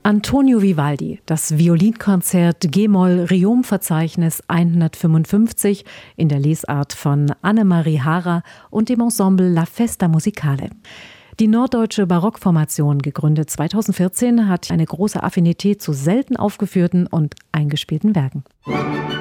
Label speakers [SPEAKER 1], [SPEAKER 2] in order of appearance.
[SPEAKER 1] Antonio Vivaldi, das Violinkonzert G-Moll-Riom-Verzeichnis 155 in der Lesart von Annemarie Haarer und dem Ensemble La Festa Musicale. Die norddeutsche Barockformation, gegründet 2014, hat eine große Affinität zu selten aufgeführten und eingespielten Werken.